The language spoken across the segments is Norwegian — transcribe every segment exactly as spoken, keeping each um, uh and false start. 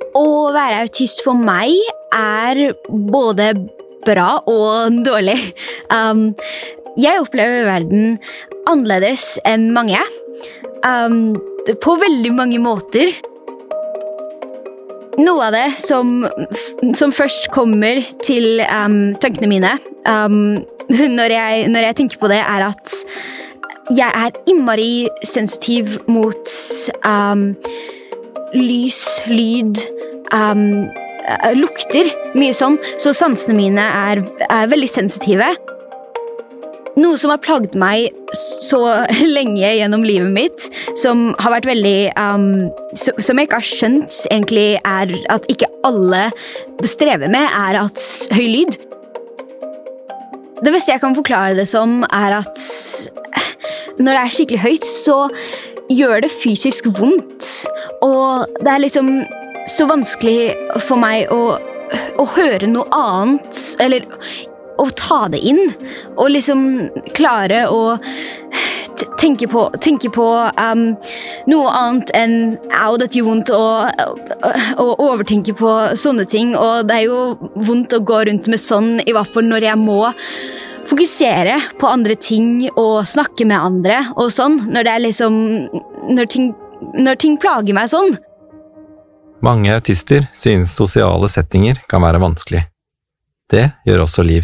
Å være autist for meg er både bra og dårlig. Um, jeg opplever verden annerledes enn mange, um, på veldig mange måter. Noe av det som, som først kommer til um, tankene mine um, når, jeg, når jeg tenker på det, er at jeg er innmari sensitiv mot um, lys, lyd, um, lukter, mye sånn, så sansene mine er, er veldig sensitive. Noe som har plaget meg så lenge gjennom livet mitt, som har vært veldig, um, som jeg ikke har skjønt egentlig er at ikke alle strever med, er at høy lyd. Det beste jeg kan forklare det som er at når det er skikkelig høyt, så gjør det fysisk vondt. Og det er liksom så vanskelig for meg å, å høre noe annet, eller å ta det inn, og liksom klare å tenke på, tenke på um, noe annet enn au, dette gjør vondt, og, og, og overtenke på sånne ting. Og det er jo vondt å gå rundt med sånn, i hvert fall når jeg må fokusere på andre ting og snakke med andre og sånn, når det er liksom når ting, når ting plager meg sånn. Mange autister synes sosiale settinger kan være vanskelig. Det gjør også Liv.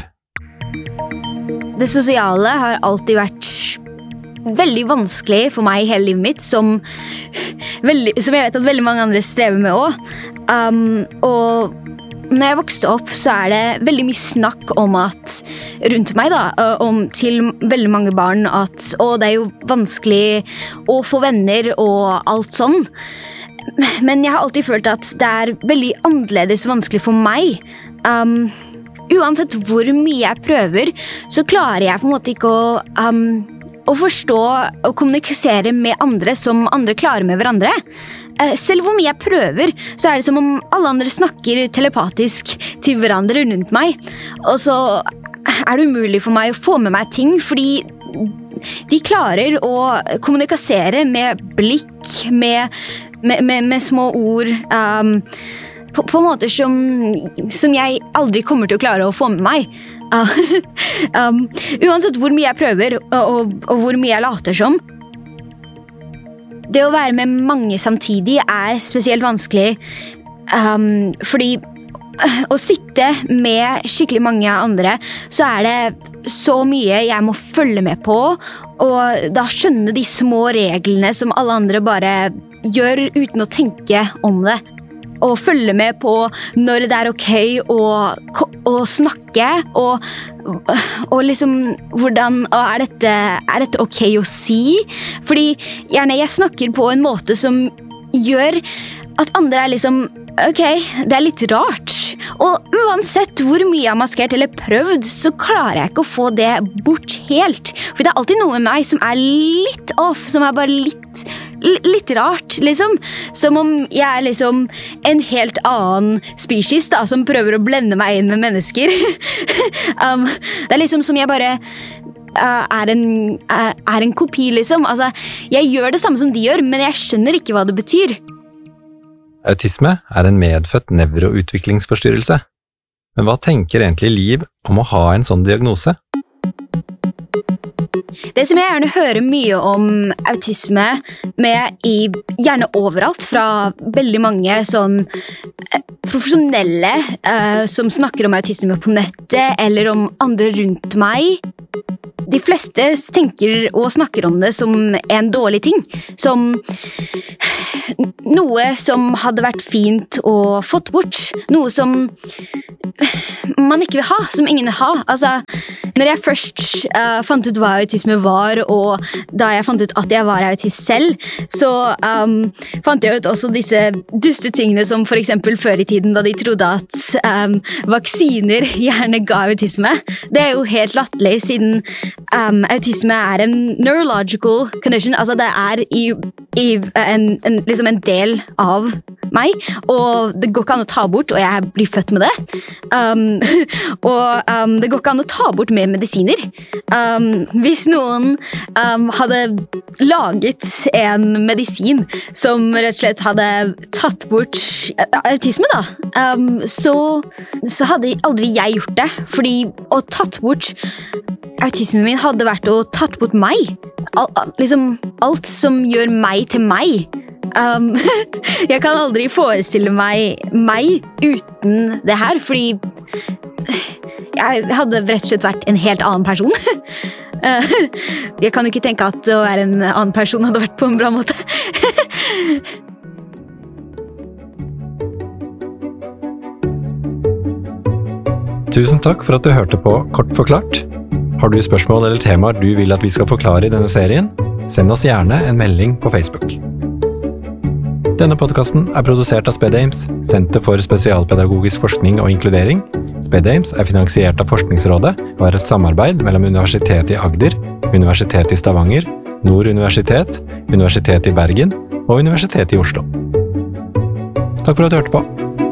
Det sosiale har alltid vært veldig vanskelig for meg i hele livet mitt, som, veldig, som jeg vet at veldig mange andre strever med også. Um, og når jeg vokste opp, så er det veldig mye snakk om at, rundt meg da, om, til veldig mange barn, at å, det er jo vanskelig å få venner og alt sånn. Men jeg har alltid følt at det er veldig annerledes vanskelig for meg. Um, uansett hvor mye jeg prøver, så klarer jeg på en måte ikke å, um, å forstå og kommunisere med andre som andre klarer med hverandre. Uh, selv hvor mye jeg prøver, så er det som om alle andre snakker telepatisk til hverandre rundt meg. Og så er det umulig for meg å få med meg ting, fordi de klarer å kommunisere med blikk, med, med, med, med små ord, um, på, på måter som, som jeg aldri kommer til å klare å få med meg. Uh, um, uansett hvor mye jeg prøver, og, og, og hvor mye jeg later som. Det å være med mange samtidig er spesielt vanskelig, um, fordi å sitte med skikkelig mange andre, så er det så mye jeg må følge med på, og da skjønne de små reglene som alle andre bare gjør uten å tenke om det. Og følge med på når det er ok å, å snakke, og, og liksom hvordan er dette, er dette ok å si? Fordi gjerne jeg snakker på en måte som gjør at andre er liksom ok, det er litt rart. Og uansett hvor mye jeg har maskert eller prøvd, så klarer jeg ikke å få det bort helt. For det er alltid noe med meg som er litt off, som er bare litt, litt rart, liksom. Som om jeg er liksom en helt annen species da, som prøver å blende meg inn med mennesker. um, det er liksom som jeg bare uh, er, en, uh, er en kopi, liksom. Altså, jeg gjør det samme som de gjør, men jeg skjønner ikke hva det betyr. Autisme er en medfødt nevroutviklingsforstyrrelse. Men hva tenker egentlig Liv om å ha en sånn diagnose? Det som jeg gjerne hører mye om autisme med i, gjerne overalt, fra veldig mange sånn profesjonelle uh, som snakker om autisme på nettet, eller om andre rundt meg. De fleste tenker og snakker om det som en dårlig ting, som noe som hadde vært fint å fått bort, noe som man ikke vil ha, som ingen vil ha. Altså, når jeg først uh, fant ut hva autisme var, og da jeg fant ut at jeg var autist selv, så um, fant jeg ut også disse duste tingene som for eksempel før i tiden, da de trodde at um, vaksiner gjerne ga autisme. Det er jo helt latterlig, siden um, autisme er en neurological condition, altså det er i, i en, en, liksom en del av meg, og det går ikke an å ta bort, og jeg blir født med det. Um, og um, det går ikke an å ta bort med medisiner. Um, hvis noen um, hadde laget en medisin som rett og slett hadde tatt bort autisme, da, um, så, så hadde aldri jeg gjort det, fordi å tatt bort autismen min hadde vært å tatt bort meg. Al, liksom, alt som gjør meg til meg. Um, jeg kan aldri forestille meg meg uten det her, fordi jeg hadde rett og slett vært en helt annen person. Jeg kan ikke tenke at å være en annen person hadde vært på en bra måte. Tusen takk for at du hørte på Kort forklart. Har du spørsmål eller temaer du vil at vi skal forklare i denne serien? Send oss gjerne en melding på Facebook. Denne podcasten er produsert av SpedAIMS, Senter for spesialpedagogisk forskning og inkludering. SpedAIMS er finansiert av Forskningsrådet og er et samarbeid mellom Universitetet i Agder, Universitetet i Stavanger, Nord Universitet, Universitetet i Bergen og Universitetet i Oslo. Takk for at du hørte på.